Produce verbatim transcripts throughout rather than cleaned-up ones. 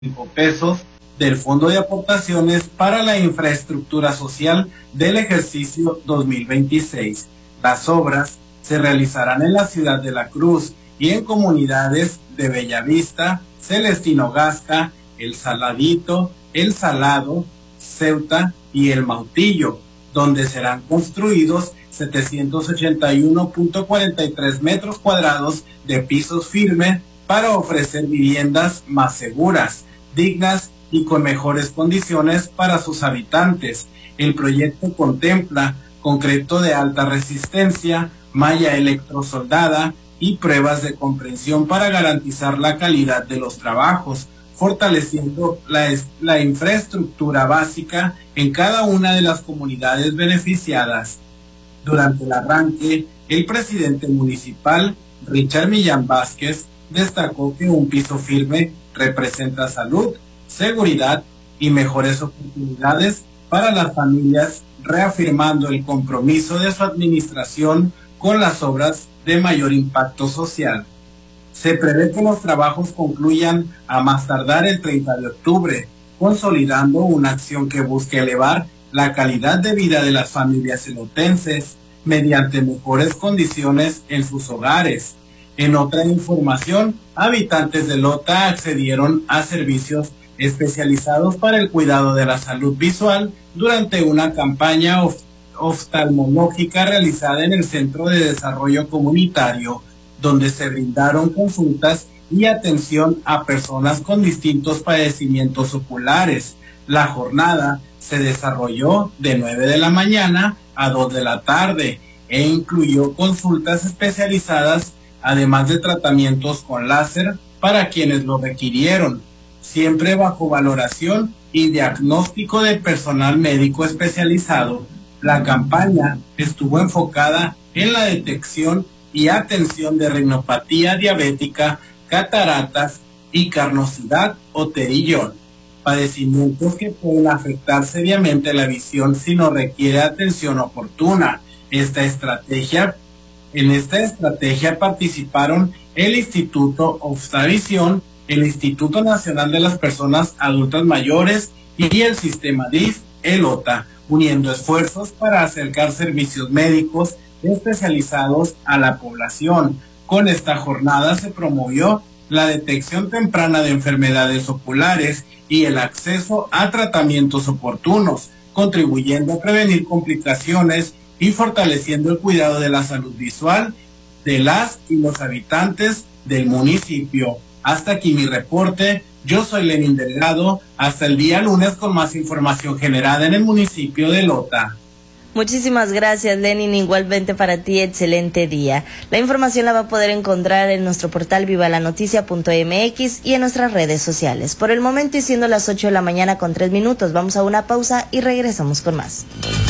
pesos del Fondo de Aportaciones para la Infraestructura Social del ejercicio dos mil veintiséis. Las obras se realizarán en la ciudad de La Cruz y en comunidades de Bellavista, Celestino Gasca, El Saladito, El Salado, Ceuta y El Mautillo, donde serán construidos setecientos ochenta y uno punto cuarenta y tres metros cuadrados de pisos firmes para ofrecer viviendas más seguras, dignas y con mejores condiciones para sus habitantes. El proyecto contempla concreto de alta resistencia, malla electrosoldada y pruebas de comprensión para garantizar la calidad de los trabajos, fortaleciendo la, la infraestructura básica en cada una de las comunidades beneficiadas. Durante el arranque, el presidente municipal, Richard Millán Vázquez, destacó que un piso firme representa salud, seguridad y mejores oportunidades para las familias, reafirmando el compromiso de su administración con las obras de mayor impacto social. Se prevé que los trabajos concluyan a más tardar el treinta de octubre, consolidando una acción que busque elevar la calidad de vida de las familias elotenses mediante mejores condiciones en sus hogares. En otra información, habitantes de Lota accedieron a servicios especializados para el cuidado de la salud visual durante una campaña of- oftalmológica realizada en el Centro de Desarrollo Comunitario, donde se brindaron consultas y atención a personas con distintos padecimientos oculares. La jornada se desarrolló de nueve de la mañana a dos de la tarde e incluyó consultas especializadas, además de tratamientos con láser para quienes lo requirieron, siempre bajo valoración y diagnóstico del personal médico especializado. La campaña estuvo enfocada en la detección y atención de retinopatía diabética, cataratas y carnosidad o terillón, padecimientos que pueden afectar seriamente la visión si no requiere atención oportuna. Esta estrategia En esta estrategia participaron el Instituto Ofstavisión, el Instituto Nacional de las Personas Adultas Mayores y el Sistema D I F, el O T A, uniendo esfuerzos para acercar servicios médicos especializados a la población. Con esta jornada se promovió la detección temprana de enfermedades oculares y el acceso a tratamientos oportunos, contribuyendo a prevenir complicaciones y fortaleciendo el cuidado de la salud visual de las y los habitantes del municipio. Hasta aquí mi reporte. Yo soy Lenin Delgado. Hasta el día lunes con más información generada en el municipio de Lota. Muchísimas gracias, Lenin. Igualmente para ti, excelente día. La información la va a poder encontrar en nuestro portal viva la noticia punto m x y en nuestras redes sociales. Por el momento, y siendo las ocho de la mañana con tres minutos, vamos a una pausa y regresamos con más.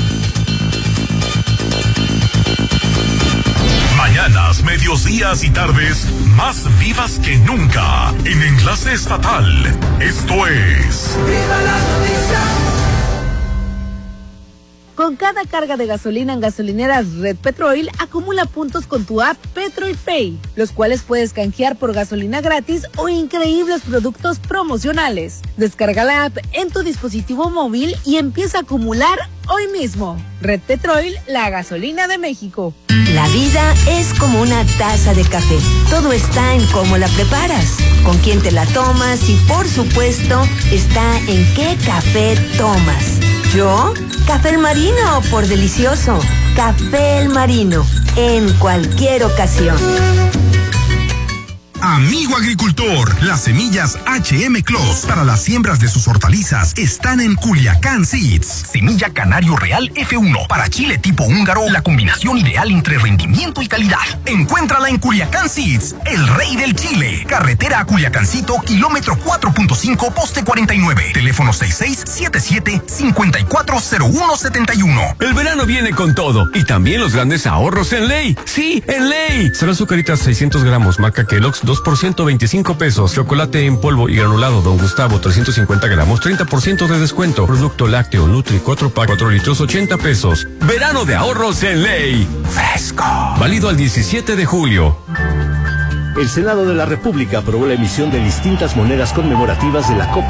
Mañanas, medios días y tardes más vivas que nunca en Enlace Estatal. Esto es ¡Viva la Noticia! Con cada carga de gasolina en gasolineras Red Petrol, acumula puntos con tu app Petrol Pay, los cuales puedes canjear por gasolina gratis o increíbles productos promocionales. Descarga la app en tu dispositivo móvil y empieza a acumular hoy mismo. Red Petrol, la gasolina de México. La vida es como una taza de café. Todo está en cómo la preparas, con quién te la tomas y, por supuesto, está en qué café tomas. ¿Yo? Café El Marino, por delicioso. Café El Marino, en cualquier ocasión. Amigo agricultor, las semillas H M Clos para las siembras de sus hortalizas están en Culiacán Seeds. Semilla Canario Real F uno para chile tipo húngaro, la combinación ideal entre rendimiento y calidad. Encuéntrala en Culiacán Seeds, el rey del chile. Carretera a Culiacancito, kilómetro cuatro punto cinco, poste cuarenta y nueve. Teléfono seis seis siete siete, cinco cuatro cero uno siete uno. El verano viene con todo y también los grandes ahorros en Ley. Sí, en Ley. Solo azucaritas seiscientos gramos, marca Kellogg's, dos por ciento, veinticinco pesos. Chocolate en polvo y granulado Don Gustavo, trescientos cincuenta gramos, treinta por ciento de descuento. Producto lácteo Nutri cuatro pack, cuatro litros, ochenta pesos. Verano de ahorros en Ley. Fresco. Válido al diecisiete de julio. El Senado de la República aprobó la emisión de distintas monedas conmemorativas de la Copa